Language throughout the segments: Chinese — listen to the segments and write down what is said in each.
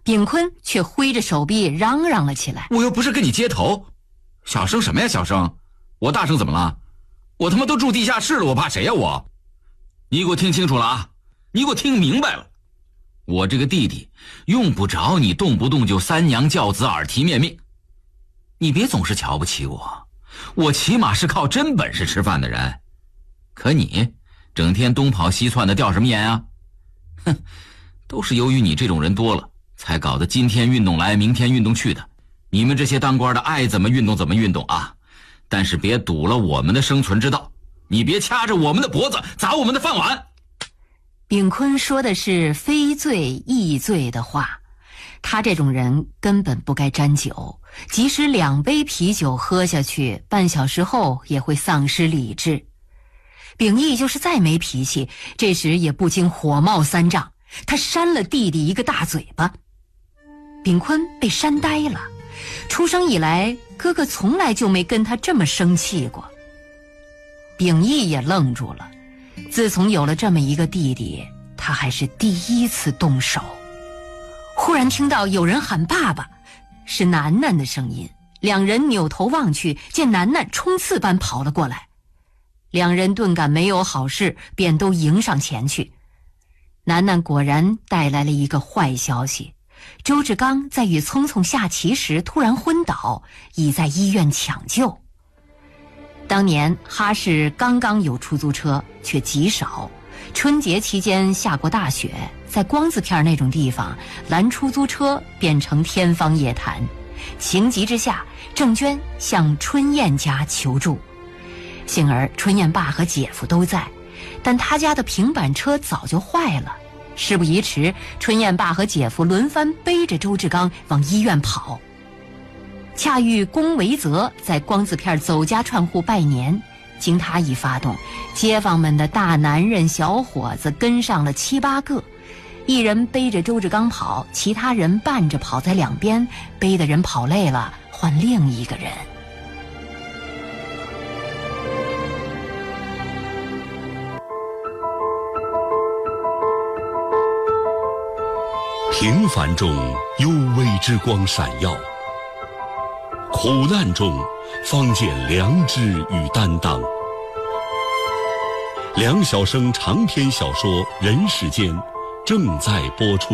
秉坤却挥着手臂嚷嚷了起来：“ 我又不是跟你接头，小声什么呀小声？我大声怎么了？我他妈都住地下室了，我怕谁呀我？你给我听清楚了啊！你给我听明白了，我这个弟弟用不着你动不动就三娘教子耳提面命，你别总是瞧不起我，我起码是靠真本事吃饭的人，可你整天东跑西窜的掉什么眼啊？哼，都是由于你这种人多了，才搞得今天运动来明天运动去的。你们这些当官的爱怎么运动怎么运动啊，但是别堵了我们的生存之道，你别掐着我们的脖子砸我们的饭碗。” 秉坤说的是非罪亦罪的话，他这种人根本不该沾酒，即使2杯啤酒喝下去，半小时后也会丧失理智。秉义就是再没脾气，这时也不禁火冒三丈，他扇了弟弟一个大嘴巴。秉坤被扇呆了，出生以来哥哥从来就没跟他这么生气过。秉义也愣住了，自从有了这么一个弟弟，他还是第一次动手。忽然听到有人喊爸爸，是楠楠的声音。2人扭头望去，见楠楠冲刺般跑了过来。2人顿感没有好事，便都迎上前去。楠楠果然带来了一个坏消息，周志刚在与聪聪下棋时突然昏倒，已在医院抢救。当年哈市刚刚有出租车，却极少。春节期间下过大雪，在光字片那种地方拦出租车变成天方夜谭。情急之下，郑娟向春燕家求助。幸而春燕爸和姐夫都在，但他家的平板车早就坏了。事不宜迟，春燕爸和姐夫轮番背着周志刚往医院跑。恰遇龚维泽在光字片走家串户拜年，经他一发动，街坊们的大男人小伙子跟上了7、8个，一人背着周志刚跑，其他人伴着跑在两边，背的人跑累了换另一个人。 平凡中有为之光闪耀，苦难中方见良知与担当。梁晓声长篇小说《人世间》正在播出。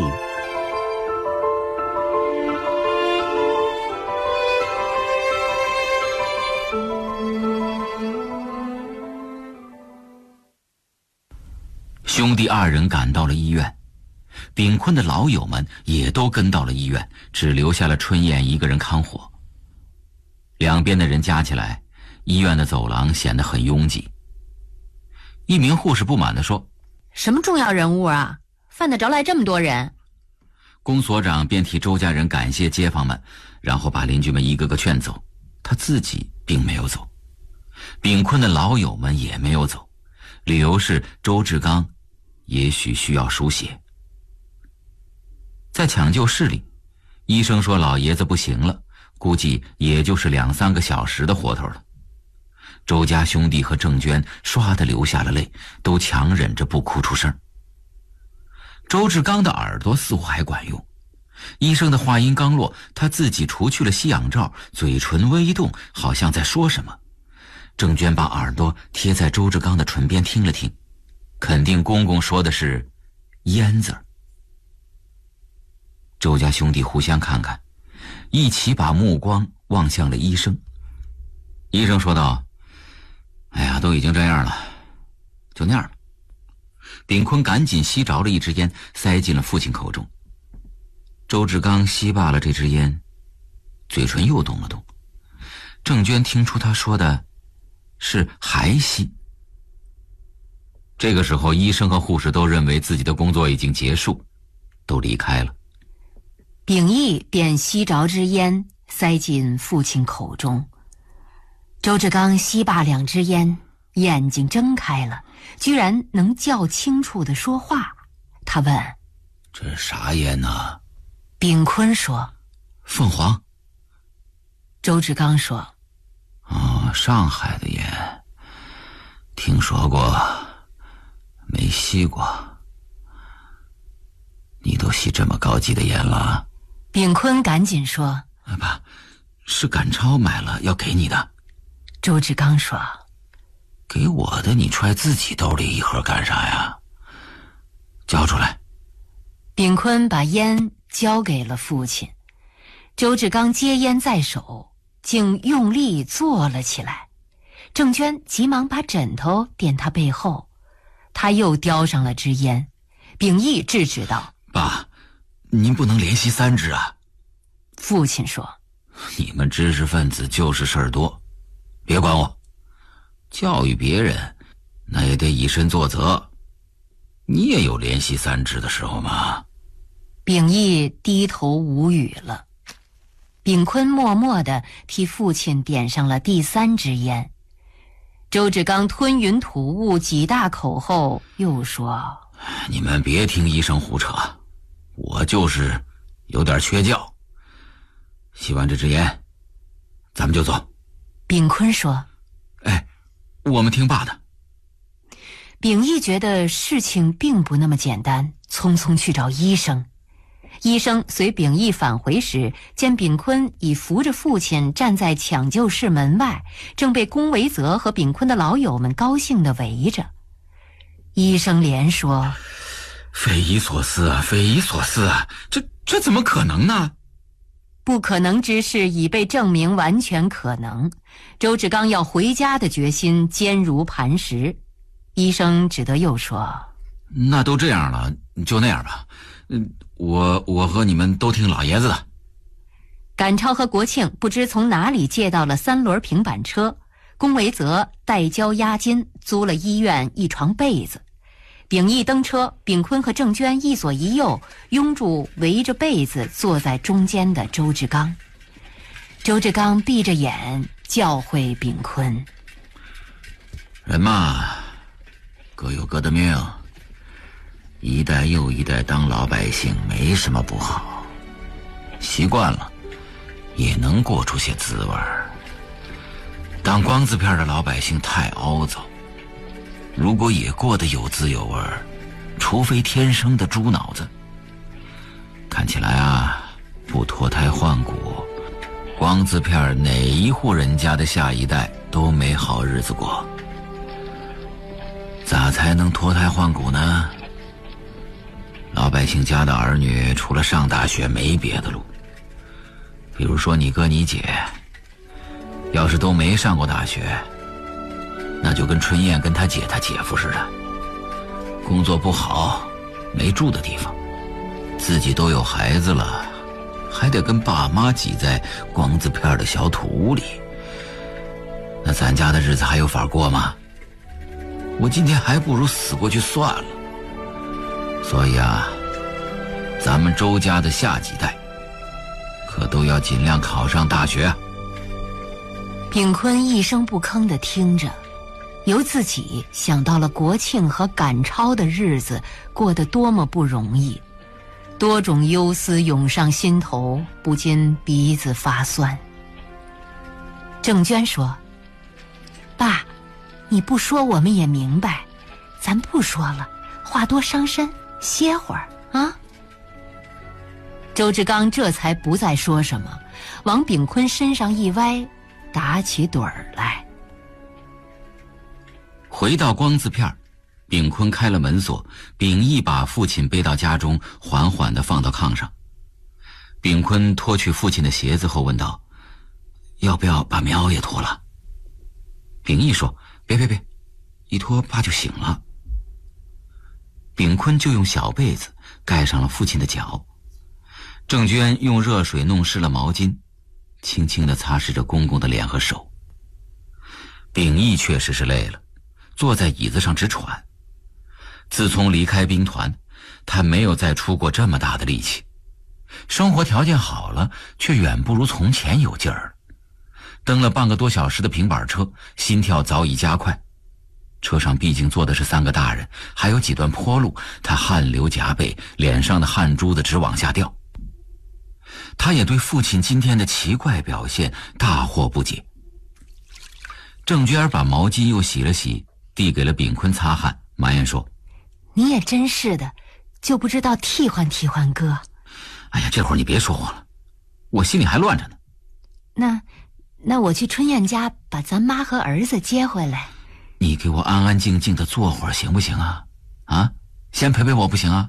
兄弟2人赶到了医院，秉坤的老友们也都跟到了医院，只留下了春燕一个人看火。两边的人加起来，医院的走廊显得很拥挤。一名护士不满地说：“ 什么重要人物啊，犯得着来这么多人？” 龚所长便替周家人感谢街坊们，然后把邻居们一个个劝走，他自己并没有走。秉坤的老友们也没有走，理由是周志刚也许需要输血。在抢救室里，医生说老爷子不行了，估计也就是2、3个小时的活头了。周家兄弟和郑娟唰地流下了泪，都强忍着不哭出声。周志刚的耳朵似乎还管用，医生的话音刚落，他自己除去了吸氧罩，嘴唇微动，好像在说什么。郑娟把耳朵贴在周志刚的唇边听了听，肯定公公说的是烟字儿。周家兄弟互相看看，一起把目光望向了医生。医生说道：“哎呀，都已经这样了，就那样吧。”秉坤赶紧吸着了一支烟，塞进了父亲口中。周志刚吸罢了这支烟，嘴唇又动了动。郑娟听出他说的是还吸。这个时候，医生和护士都认为自己的工作已经结束，都离开了。 秉义便吸着支烟，塞进父亲口中。周志刚吸罢2支烟，眼睛睁开了，居然能较清楚地说话。他问：“ 这是啥烟呢？” 秉坤说：“ 凤凰。” 周志刚说：“ 哦，上海的烟，听说过，没吸过。你都吸这么高级的烟了？” 炳坤赶紧说：“ 爸，是赶超买了要给你的。” 周志刚说：“ 给我的你揣自己兜里一盒干啥呀？交出来。” 炳坤把烟交给了父亲。周志刚接烟在手，竟用力坐了起来。郑娟急忙把枕头垫他背后，他又叼上了支烟。秉义制止道：“ 爸，您不能连吸3支啊。” 父亲说：“ 你们知识分子就是事儿多，别管我。教育别人，那也得以身作则。你也有连吸3支的时候吗？” 秉义低头无语了。炳坤默默地替父亲点上了第3支烟。周志刚吞云吐雾几大口后又说：“ 你们别听医生胡扯，我就是有点缺觉。吸完这支烟，咱们就走。” 炳坤说：“ 哎，我们听爸的。” 秉义觉得事情并不那么简单，匆匆去找医生。医生随秉义返回时，见炳坤已扶着父亲站在抢救室门外，正被龚维泽和炳坤的老友们高兴地围着。医生连说：“ 匪夷所思啊，匪夷所思啊！这怎么可能呢？” 不可能之事已被证明完全可能。周志刚要回家的决心坚如磐石。医生只得又说：“ 那都这样了，就那样吧。我和你们都听老爷子的。” 赶超和国庆不知从哪里借到了3轮平板车，龚维泽代交押金租了医院一床被子。秉义登车，炳坤和郑娟一左一右拥住围着被子坐在中间的周志刚。周志刚闭着眼教诲炳坤：“ 人嘛，各有各的命，一代又一代当老百姓没什么不好，习惯了也能过出些滋味儿。当光字片的老百姓太凹糟，如果也过得有滋有味儿，除非天生的猪脑子。看起来啊，不脱胎换骨，光字片哪一户人家的下一代都没好日子过。咋才能脱胎换骨呢？老百姓家的儿女除了上大学没别的路。比如说你哥你姐，要是都没上过大学，那就跟春燕跟她姐她姐夫似的，工作不好，没住的地方，自己都有孩子了，还得跟爸妈挤在光字片的小土屋里。那咱家的日子还有法过吗？我今天还不如死过去算了。所以啊，咱们周家的下几代可都要尽量考上大学。 炳坤一声不吭地听着，由自己想到了国庆和赶超的日子过得多么不容易，多种忧思涌上心头，不禁鼻子发酸。郑娟说：“爸，你不说我们也明白，咱不说了，话多伤身，歇会儿啊。”周志刚这才不再说什么，往炳坤身上一歪，打起盹儿来。 回到光字片，炳坤开了门锁，秉义把父亲背到家中，缓缓地放到炕上。炳坤脱去父亲的鞋子后问道：“要不要把棉袄也脱了？”秉义说：“别，一脱爸就醒了。”炳坤就用小被子盖上了父亲的脚。郑娟用热水弄湿了毛巾，轻轻地擦拭着公公的脸和手。秉义确实是累了，坐在椅子上直喘。自从离开兵团，他没有再出过这么大的力气。生活条件好了，却远不如从前有劲儿了。蹬了半个多小时的平板车，心跳早已加快。车上毕竟坐的是3个大人，还有几段坡路，他汗流浃背，脸上的汗珠子直往下掉。他也对父亲今天的奇怪表现大惑不解。郑娟把毛巾又洗了洗，递给了炳坤擦汗，埋怨说：“ 你也真是的，就不知道替换替换哥。” 哎呀，这会儿你别说话了， 我心里还乱着呢。 那我去春燕家把咱妈和儿子接回来。 你给我安安静静的坐会儿行不行啊？啊，先陪陪我不行啊？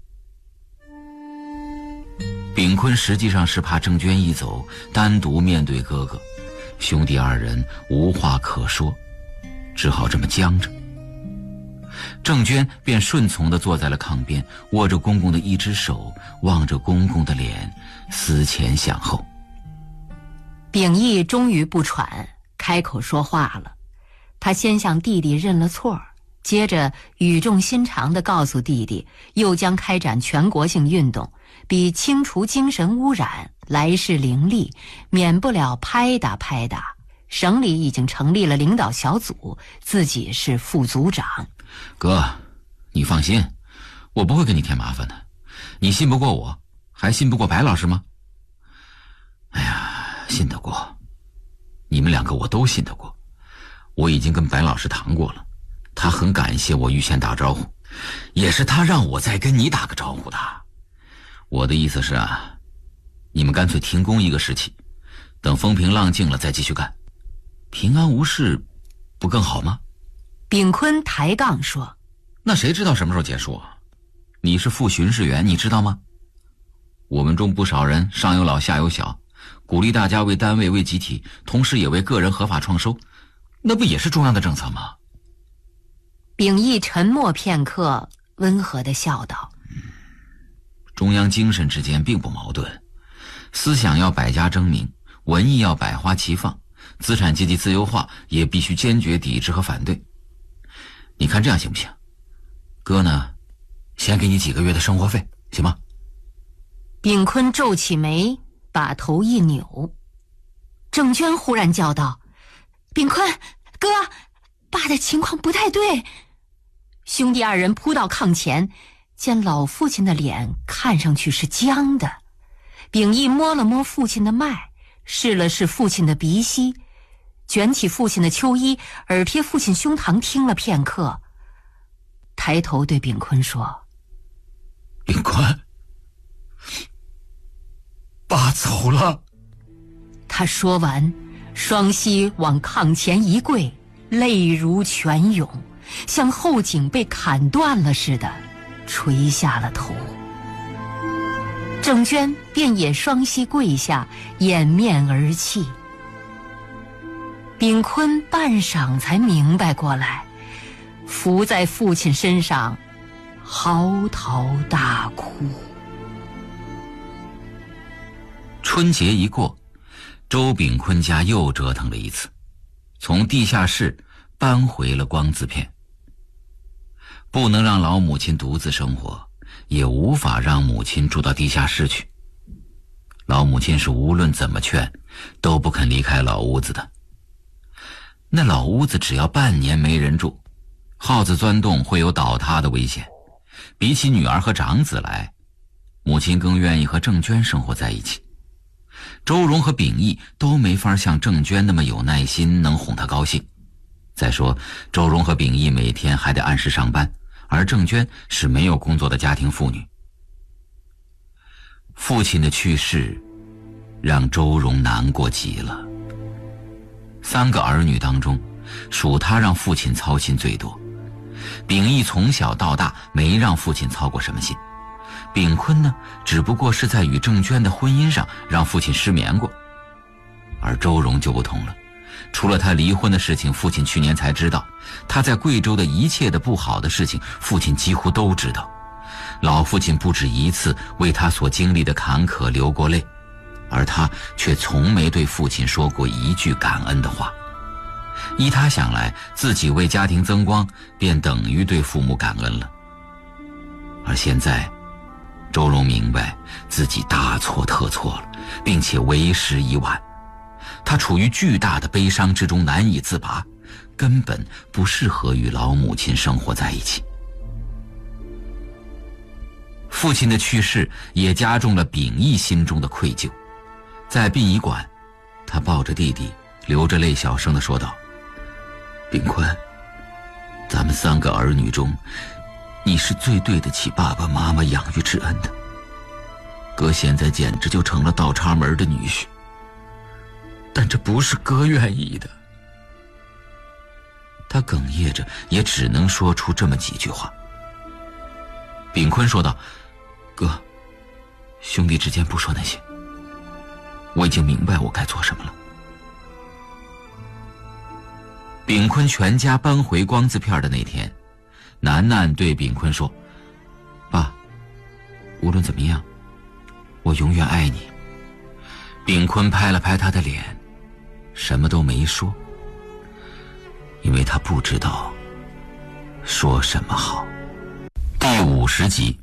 炳坤实际上是怕郑娟一走，单独面对哥哥，兄弟二人无话可说，只好这么僵着。郑娟便顺从地坐在了炕边，握着公公的一只手，望着公公的脸，思前想后。 秉义终于不喘，开口说话了。他先向弟弟认了错，接着语重心长地告诉弟弟，又将开展全国性运动，比清除精神污染来势凌厉，免不了拍打。省里已经成立了领导小组，自己是副组长。 哥，你放心，我不会给你添麻烦的。你信不过我，还信不过白老师吗？哎呀，信得过，你们两个我都信得过。我已经跟白老师谈过了，他很感谢我预先打招呼，也是他让我再跟你打个招呼的。我的意思是啊，你们干脆停工一个时期，等风平浪静了再继续干，平安无事不更好吗？ 炳坤抬杠说： 那谁知道什么时候结束啊？你是副巡视员，你知道吗？我们中不少人上有老下有小，鼓励大家为单位为集体，同时也为个人合法创收，那不也是中央的政策吗？ 秉义沉默片刻，温和地笑道： 中央精神之间并不矛盾，思想要百家争鸣，文艺要百花齐放，资产阶级自由化也必须坚决抵制和反对。你看这样行不行？哥呢，先给你几个月的生活费，行吗？ 炳坤皱起眉，把头一扭。郑娟忽然叫道：炳坤，哥，爸的情况不太对。兄弟二人扑到炕前，见老父亲的脸看上去是僵的。秉义摸了摸父亲的脉，试了试父亲的鼻息，卷起父亲的秋衣，耳贴父亲胸膛听了片刻，抬头对炳坤说： 炳坤，爸走了。 他说完，双膝往炕前一跪，泪如泉涌，像后颈被砍断了似的垂下了头。郑娟便也双膝跪下，掩面而泣。炳坤半晌才明白过来，伏在父亲身上嚎啕大哭。 春节一过，周炳坤家又折腾了一次，从地下室搬回了光字片。不能让老母亲独自生活，也无法让母亲住到地下室去。老母亲是无论怎么劝都不肯离开老屋子的。那老屋子只要半年没人住，耗子钻洞会有倒塌的危险。比起女儿和长子来，母亲更愿意和郑娟生活在一起。周荣和秉义都没法像郑娟那么有耐心，能哄她高兴。再说周荣和秉义每天还得按时上班，而郑娟是没有工作的家庭妇女。父亲的去世让周荣难过极了。3个儿女当中，属他让父亲操心最多。秉义从小到大没让父亲操过什么心，炳坤呢，只不过是在与郑娟的婚姻上让父亲失眠过。而周荣就不同了，除了他离婚的事情父亲去年才知道，他在贵州的一切的不好的事情父亲几乎都知道。老父亲不止一次为他所经历的坎坷流过泪，而他却从没对父亲说过一句感恩的话。依他想来，自己为家庭增光便等于对父母感恩了。而现在周荣明白自己大错特错了，并且为时已晚。他处于巨大的悲伤之中难以自拔，根本不适合与老母亲生活在一起。父亲的去世也加重了秉义心中的愧疚。在殡仪馆，他抱着弟弟，流着泪小声地说道：炳坤，咱们3个儿女中，你是最对得起爸爸妈妈养育之恩的。 哥现在简直就成了倒插门的女婿，但这不是哥愿意的。他哽咽着，也只能说出这么几句话。炳坤说道：“哥，兄弟之间不说那些，我已经明白我该做什么了。”炳坤全家搬回光字片的那天，楠楠对炳坤说：“爸，无论怎么样，我永远爱你。”炳坤拍了拍他的脸，什么都没说，因为他不知道说什么好。第50集。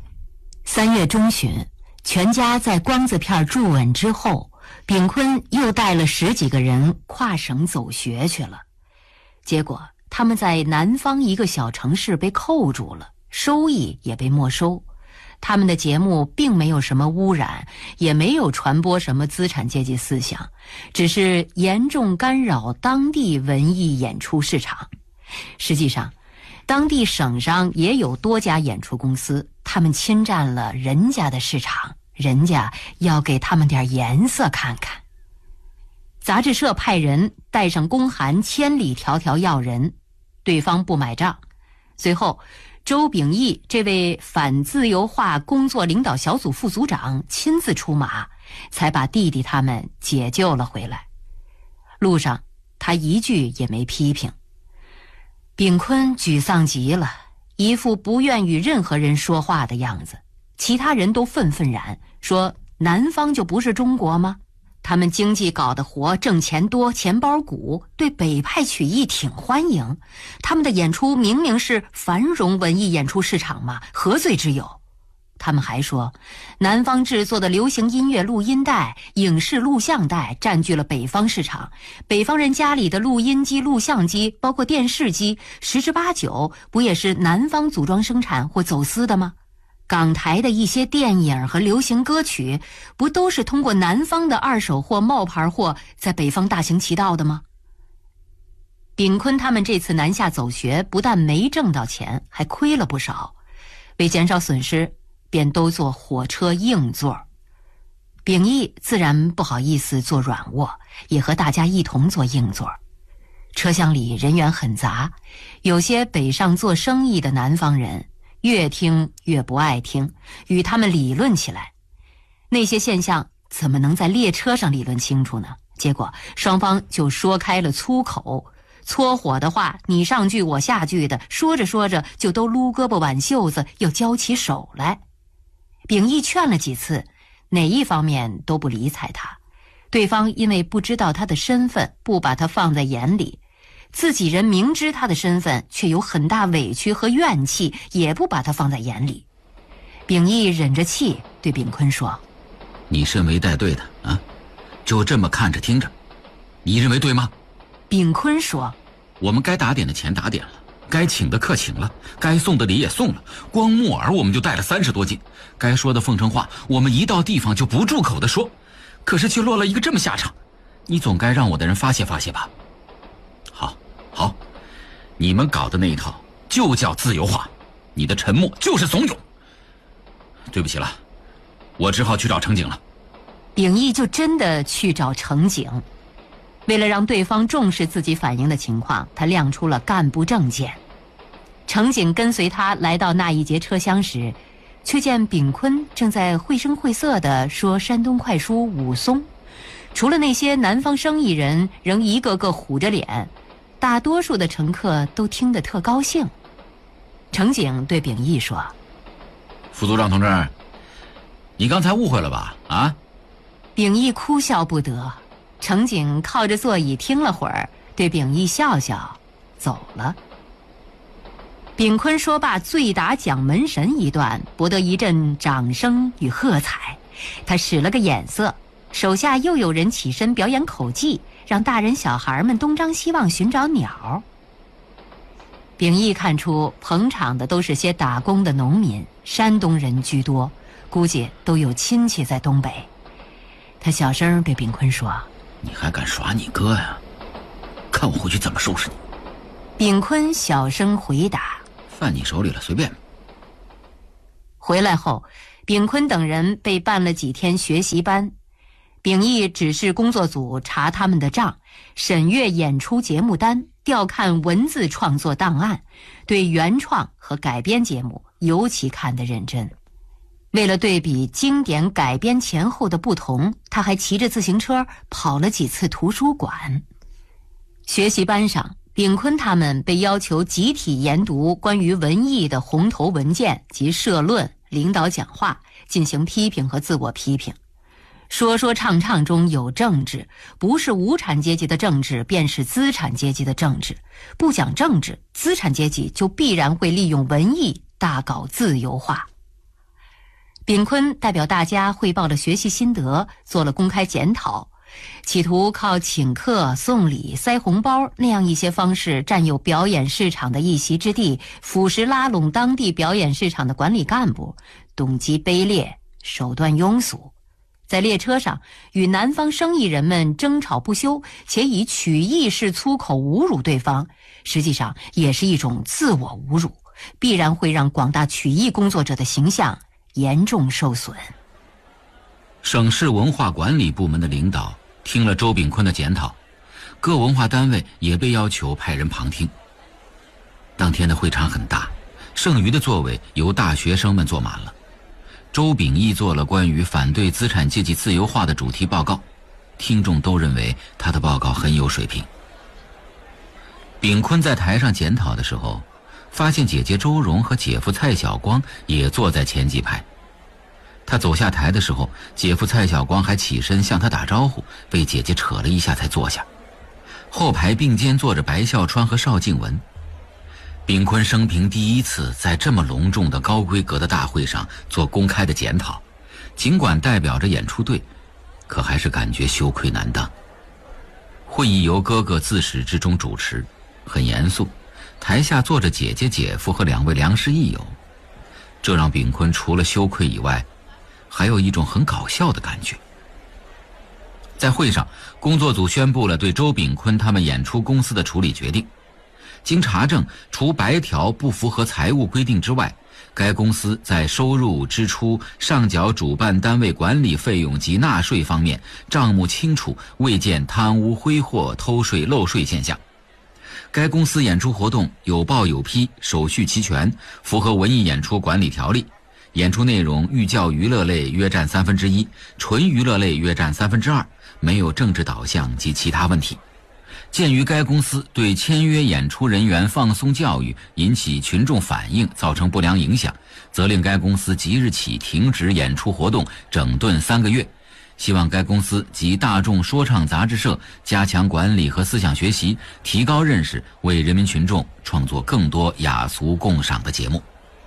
3月中旬，全家在光字片住稳之后，炳坤又带了10几个人跨省走学去了。结果他们在南方一个小城市被扣住了，收益也被没收。他们的节目并没有什么污染，也没有传播什么资产阶级思想，只是严重干扰当地文艺演出市场。实际上，当地省上也有多家演出公司，他们侵占了人家的市场，人家要给他们点颜色看看。杂志社派人带上公函，千里迢迢要人，对方不买账。随后周秉义这位反自由化工作领导小组副组长亲自出马，才把弟弟他们解救了回来。路上他一句也没批评。炳坤沮丧极了，一副不愿与任何人说话的样子。其他人都愤愤然说：“南方就不是中国吗？他们经济搞得活，挣钱多，钱包鼓，对北派曲艺挺欢迎。他们的演出明明是繁荣文艺演出市场嘛，何罪之有？”他们还说，南方制作的流行音乐录音带、影视录像带占据了北方市场，北方人家里的录音机、录像机，包括电视机，10之8九不也是南方组装生产或走私的吗？港台的一些电影和流行歌曲，不都是通过南方的二手货、冒牌货在北方大行其道的吗？炳坤他们这次南下走学，不但没挣到钱，还亏了不少。为减少损失，便都坐火车硬座。秉义自然不好意思坐软卧，也和大家一同坐硬座。车厢里人员很杂，有些北上做生意的南方人越听越不爱听，与他们理论起来。那些现象怎么能在列车上理论清楚呢？结果双方就说开了粗口，搓火的话你上句我下句的，说着说着就都撸胳膊挽袖子，要交起手来。秉义劝了几次，哪一方面都不理睬他。对方因为不知道他的身份，不把他放在眼里，自己人明知他的身份，却有很大委屈和怨气，也不把他放在眼里。秉义忍着气对炳坤说：“ 你身为带队的啊，就这么看着听着，你认为对吗？” 炳坤说：“ 我们该打点的钱打点了，该请的客请了，该送的礼也送了，光木耳我们就带了30多斤，该说的奉承话我们一到地方就不住口的说，可是却落了一个这么下场，你总该让我的人发泄发泄吧？好，你们搞的那一套就叫自由化，你的沉默就是怂恿。对不起了，我只好去找程景了。” 秉义就真的去找程景。为了让对方重视自己反映的情况，他亮出了干部证件。程景跟随他来到那一节车厢时，却见炳坤正在绘声绘色地说山东快书武松。除了那些南方生意人仍一个个虎着脸，大多数的乘客都听得特高兴。程景对秉义说：“ 副组长同志，你刚才误会了吧？啊？” 秉义哭笑不得。程景靠着座椅听了会儿，对秉义笑笑，走了。炳坤说罢醉打蒋门神一段，博得一阵掌声与喝彩。他使了个眼色，手下又有人起身表演口技，让大人小孩们东张西望寻找鸟。秉义看出捧场的都是些打工的农民，山东人居多，估计都有亲戚在东北。他小声对炳坤说：“ 你还敢耍你哥呀？看我回去怎么收拾你。” 炳坤小声回答：“ 犯你手里了，随便。” 回来后， 炳坤等人被办了几天学习班，秉义指示工作组查他们的账，审阅演出节目单，调看文字创作档案，对原创和改编节目尤其看得认真。为了对比经典改编前后的不同，他还骑着自行车跑了几次图书馆。学习班上，炳坤他们被要求集体研读关于文艺的红头文件及社论、领导讲话，进行批评和自我批评。说说唱唱中有政治，不是无产阶级的政治，便是资产阶级的政治。不讲政治，资产阶级就必然会利用文艺大搞自由化。炳坤代表大家汇报了学习心得，做了公开检讨，企图靠请客、送礼、塞红包那样一些方式占有表演市场的一席之地，腐蚀拉拢当地表演市场的管理干部，动机卑劣，手段庸俗。在列车上与南方生意人们争吵不休，且以曲艺式粗口侮辱对方，实际上也是一种自我侮辱，必然会让广大曲艺工作者的形象严重受损。 省市文化管理部门的领导听了周炳坤的检讨，各文化单位也被要求派人旁听。当天的会场很大，剩余的座位由大学生们坐满了。周秉义做了关于反对资产阶级自由化的主题报告，听众都认为他的报告很有水平。炳坤在台上检讨的时候，发现姐姐周蓉和姐夫蔡晓光也坐在前几排。他走下台的时候，姐夫蔡晓光还起身向他打招呼，被姐姐扯了一下才坐下。后排并肩坐着白孝川和邵静文。炳坤生平第一次在这么隆重的高规格的大会上做公开的检讨，尽管代表着演出队，可还是感觉羞愧难当。会议由哥哥自始至终主持，很严肃，台下坐着姐姐、姐夫和2位良师益友，这让炳坤除了羞愧以外，还有一种很搞笑的感觉。在会上，工作组宣布了对周炳坤他们演出公司的处理决定。经查证，除白条不符合财务规定之外，该公司在收入、支出、上缴主办单位管理费用及纳税方面账目清楚，未见贪污挥霍、偷税漏税现象。该公司演出活动有报有批，手续齐全，符合文艺演出管理条例。演出内容寓教娱乐类约占1/3，纯娱乐类约占2/3，没有政治导向及其他问题。鉴于该公司对签约演出人员放松教育引起群众反映，造成不良影响，责令该公司即日起停止演出活动，整顿3个月。希望该公司及大众说唱杂志社加强管理和思想学习，提高认识，为人民群众创作更多雅俗共赏的节目。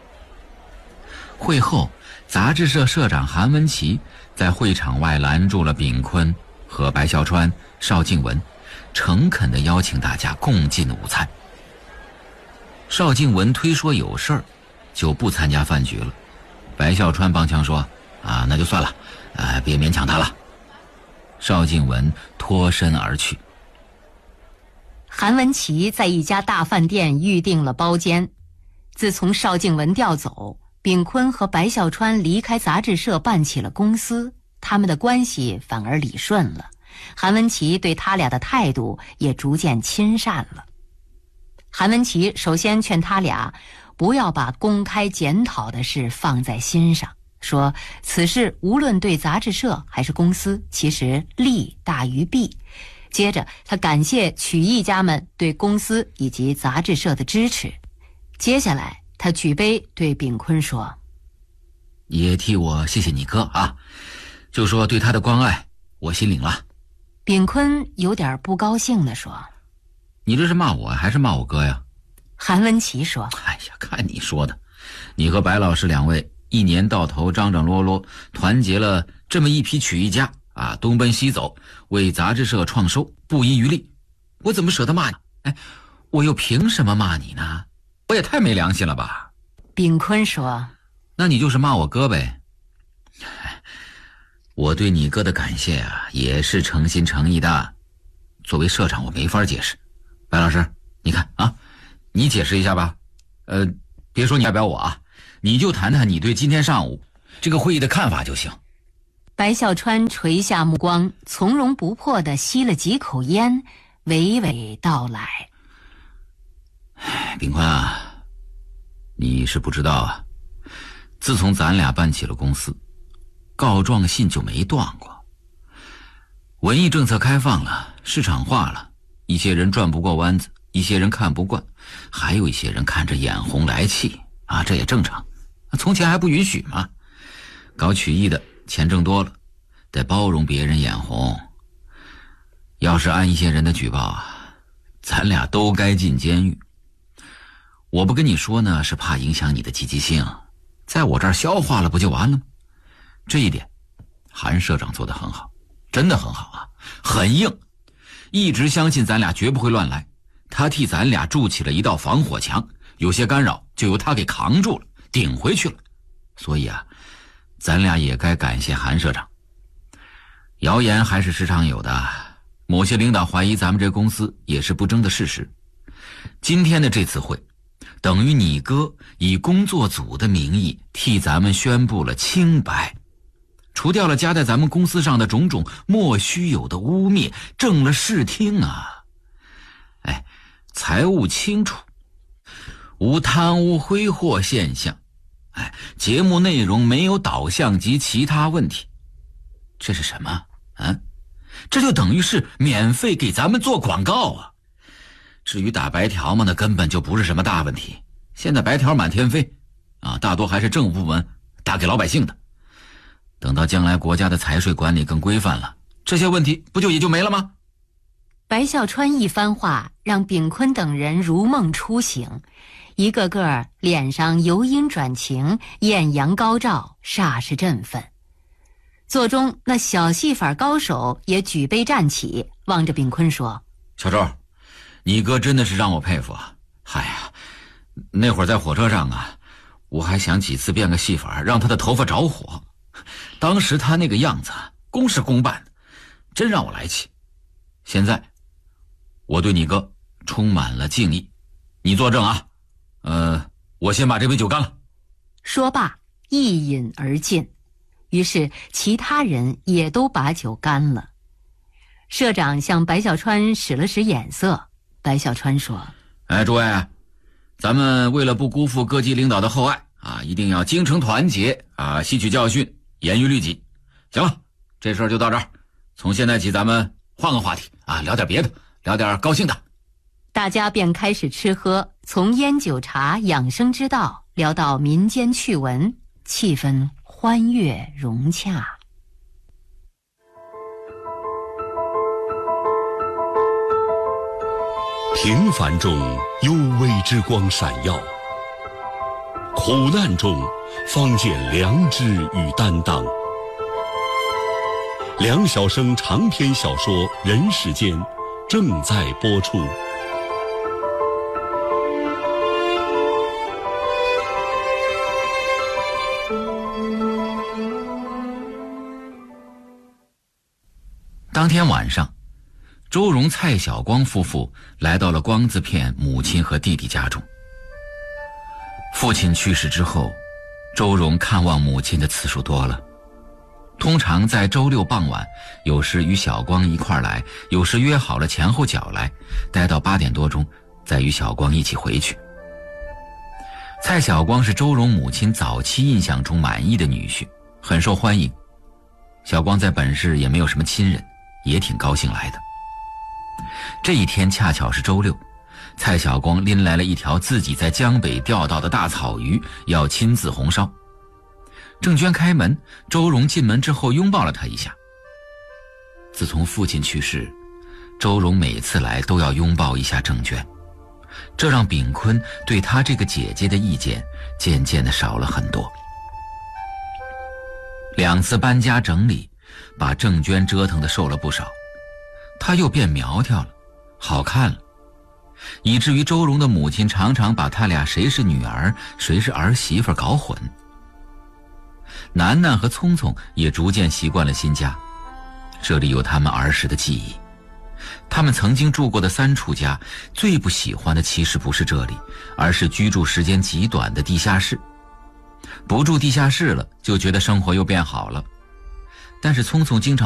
会后，杂志社社长韩文琪在会场外拦住了炳坤和白孝川、邵静文，诚恳地邀请大家共进午餐。邵静文推说有事儿，就不参加饭局了。白孝川帮腔说：“那就算了，别勉强他了。”邵静文脱身而去。 韩文琪在一家大饭店预定了包间。自从邵静文调走，炳坤和白孝川离开杂志社办起了公司，他们的关系反而理顺了。韩文琪对他俩的态度也逐渐亲善了。韩文琪首先劝他俩不要把公开检讨的事放在心上，说此事无论对杂志社还是公司，其实利大于弊。接着他感谢曲艺家们对公司以及杂志社的支持。接下来他举杯对炳坤说：“ 也替我谢谢你哥啊，就说对他的关爱我心领了。” 炳坤有点不高兴地说：“ 你这是骂我还是骂我哥呀？” 韩文琪说：“ 哎呀，看你说的，你和白老师2位一年到头张张罗罗，团结了这么一批曲艺家东奔西走，为杂志社创收，不遗余力。我怎么舍得骂你？我又凭什么骂你呢？我也太没良心了吧？” 炳坤说：“ 那你就是骂我哥呗。我对你哥的感谢也是诚心诚意的。作为社长，我没法解释。白老师，你看你解释一下吧。别说你代表我你就谈谈你对今天上午这个会议的看法就行。 白孝川垂下目光，从容不迫地吸了几口烟，娓娓道来： 秉宽啊，你是不知道啊，自从咱俩办起了公司，告状信就没断过。文艺政策开放了，市场化了，一些人转不过弯子，一些人看不惯，还有一些人看着眼红来气啊，这也正常。从前还不允许吗？搞曲艺的钱挣多了，得包容别人眼红。要是按一些人的举报啊，咱俩都该进监狱。我不跟你说呢，是怕影响你的积极性，在我这儿消化了不就完了吗？这一点韩社长做得很好，真的很好啊，很硬，一直相信咱俩绝不会乱来。他替咱俩筑起了一道防火墙，有些干扰就由他给扛住了，顶回去了。所以啊，咱俩也该感谢韩社长。谣言还是时常有的，某些领导怀疑咱们这公司也是不争的事实。今天的这次会，等于你哥以工作组的名义替咱们宣布了清白，除掉了加在咱们公司上的种种莫须有的污蔑，正了视听啊。财务清楚，无贪污挥霍现象，节目内容没有导向及其他问题。这是什么啊？这就等于是免费给咱们做广告啊。至于打白条嘛，那根本就不是什么大问题。现在白条满天飞啊，大多还是政府部门打给老百姓的。等到将来国家的财税管理更规范了，这些问题不就也就没了吗？ 白孝川一番话让秉坤等人如梦初醒，一个个脸上由阴转晴，艳阳高照，煞是振奋。座中那小戏法高手也举杯站起，望着秉坤说： 小周，你哥真的是让我佩服啊。嗨呀，那会儿在火车上啊，我还想几次变个戏法让他的头发着火，当时他那个样子公事公办的，真让我来气。现在我对你哥充满了敬意，你作证啊。我先把这杯酒干了。 说罢一饮而尽，于是其他人也都把酒干了。社长向白孝川使了使眼色，白孝川说： 诸位，咱们为了不辜负各级领导的厚爱啊，一定要精诚团结啊，吸取教训，严于律己。行了，这事儿就到这儿，从现在起咱们换个话题啊，聊点别的，聊点高兴的。 大家便开始吃喝，从烟酒茶养生之道聊到民间趣闻，气氛欢悦融洽。 平凡中幽微之光闪耀，苦难中方见良知与担当。梁晓声长篇小说《人世间》正在播出。 当天晚上，周荣、蔡晓光夫妇来到了光字片母亲和弟弟家中。父亲去世之后，周荣看望母亲的次数多了，通常在周六傍晚，有时与小光一块来，有时约好了前后脚来，待到8点多钟，再与小光一起回去。蔡晓光是周荣母亲早期印象中满意的女婿，很受欢迎。小光在本市也没有什么亲人，也挺高兴来的。这一天恰巧是周六，蔡晓光拎来了一条自己在江北钓到的大草鱼，要亲自红烧。郑娟开门，周荣进门之后拥抱了她一下。自从父亲去世，周荣每次来都要拥抱一下郑娟，这让秉坤对她这个姐姐的意见渐渐地少了很多。2次搬家整理，把郑娟折腾得瘦了不少，她又变苗条了，好看了，以至于周荣的母亲常常把他俩谁是女儿谁是儿媳妇搞混。楠楠和聪聪也逐渐习惯了新家，这里有他们儿时的记忆。他们曾经住过的3处家，最不喜欢的其实不是这里，而是居住时间极短的地下室。 不住地下室了，就觉得生活又变好了。但是聪聪经常